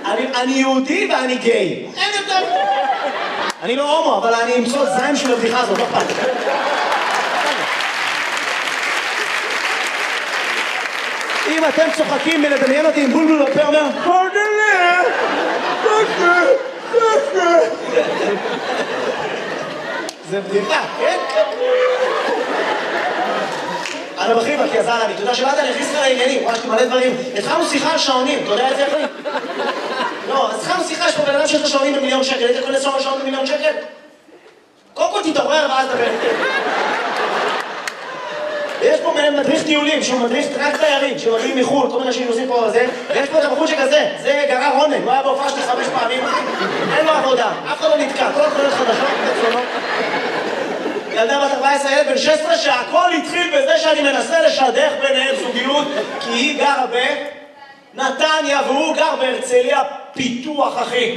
אני יהודי ואני גיי. אין יותר. אני לא הומו, אבל אני אמצוא זיים של הבדיחה הזאת, לא פעם. אם אתם צוחקים מלדמיין אותי עם בולבול בפה אומר זה בדיחה, כן? אני בכיר כי עזר לי, אתה יודע שבאת אני הכניס לך לעניינים, ממש מלא דברים. התחלנו שיחה על שעונים, אתה יודע את זה איך לי? לא, אז התחלנו שיחה, יש פה בן אדם שיש לו שעונים ב1,000,000 שקל, היית קונה שעון ב1,000,000 שקל? קודם כל תתעורר ואז דבר איתי. ויש פה מדריך טיולים, שהוא מדריך רק תיירים, שמגיעים מחול, כל מיני אנשים נוסעים פה וזה, ויש פה את הבחור שכזה, זה גרר רונן, הוא היה בהופעה שלי 5 פעמים, אין לו עבודה, אף אחד לא נתקע, כל התחולות חדשות וצונות. ילדה בת 14, ילד בן 16, שהכל התחיל בזה שאני מנסה לשדך ביניהם זוגיות, כי היא גרה בנתניה והוא גר בהרצליה פיתוח, אחי.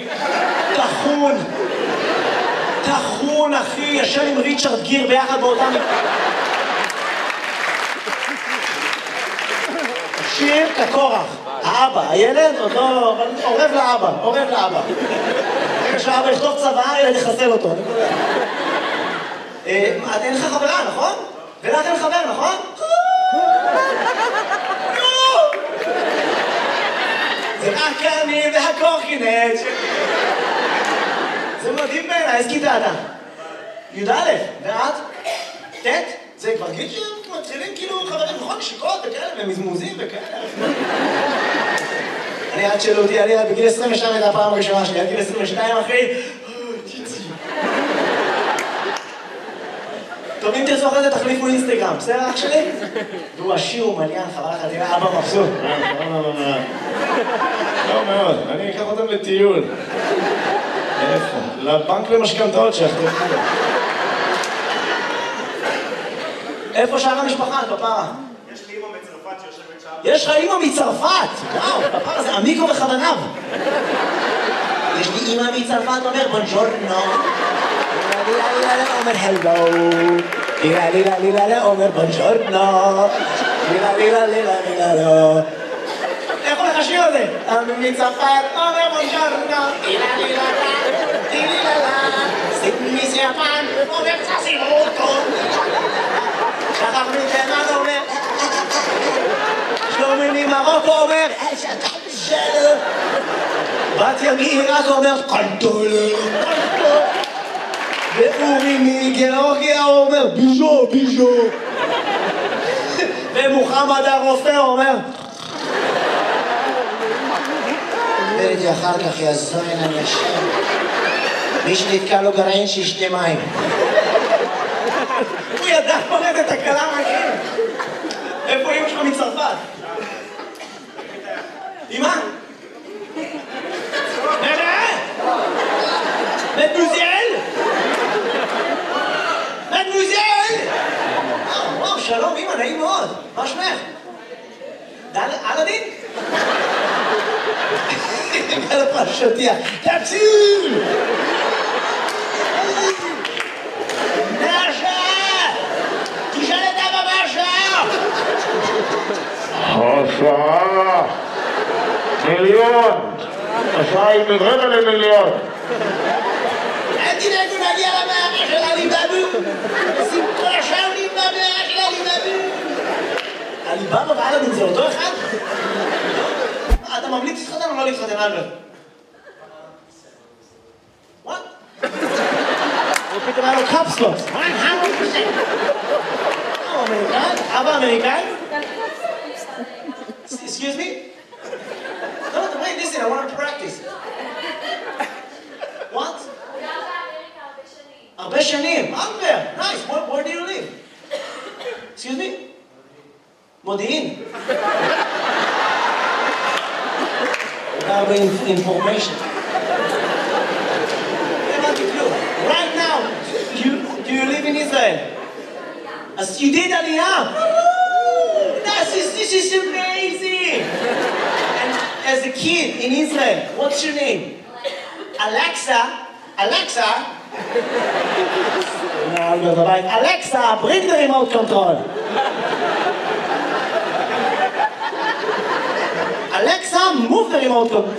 תחון, אחי, ישן עם ריצ'רד גיר ביחד באותם... שיר כקורח, האבא, הילד עוד לא... עורב לאבא. רגע שהאבא יכתוב צבא, ילד יחסל אותו. אין לך חברה, נכון? ולך אין חבר, נכון? זה רק אני והקורקינט. זה מדהים בעיניי, איזה כיתה אתה? י"א, ואת? ט'? זה כבר גיל שמתחילים כאילו חברים, נכון? נשיקות וכאלה, ומזמוזים וכאלה. אני עד שאלו אותי, אני בגיל 22 הייתה הפעם הראשונה שלי, עד גיל 22 אחי, טוב, אם תרצו אחרי זה תחליפו אינסטגרם, בסדר אח שלי? והוא עשיר ומעניין, חבל לך, תראה, אבא מבסוט. לא מאוד, אני אקח אותם לטיול. איפה? לבנק למשכנתאות שאחרי. איפה שאר המשפחה, פפרה? יש לי אמא מצרפת שיושבת שם. יש לך אמא מצרפת! וואו, פפרה זה עמיקו בכוונב. יש לי אמא מצרפת, אומר בונג'ורנו. אומר הלו. אומר בונג'ורנו. איך הולך השיר הזה? אמא מצרפת, אומר בונג'ורנו. מיסיאפן, אומר צסימוטו. שחר מתימן אומר שלומי ממרוקו אומר בת מעיראק אומר קנטולה ואורי מגיאורגיה אומר ביז'ו ומוחמד הרופא אומר וראיתי אחר כך יזוין אנשים מי שנתקע לו גרעין שישתה מים הוא ידע פורט את הקלה מהכם. איפה אמא שלך מצרפת? אמא? מדמוזיאל! וואו, שלום אמא, נעים מאוד. מה שמך? אלאדין? על הפרשותיה. תציל! השעה מיליון, השעה היא מרבע למיליון. אל תדאגו להגיע למערה של עליבאבו. שמחה שונים במערה של עליבאבו. עליבאבו ואלאדין זה אותו אחד? אתה ממליץ להתחתן או לא להתחתן, אלברט? What? הוא פתאום היה לו קפסלות. 100%. אמריקאי? אבא אמריקאי? Excuse me? No, wait, listen, I want to practice. What? הרבה שנים. Albert, nice. Where do you live? Excuse me? מודיעין. הרבה information. Right now, do you live in Israel? As you did Aliyah. This is amazing! And as a kid in Israel, what's your name? Alexa? Alexa, bring the remote control. Alexa, move the remote control.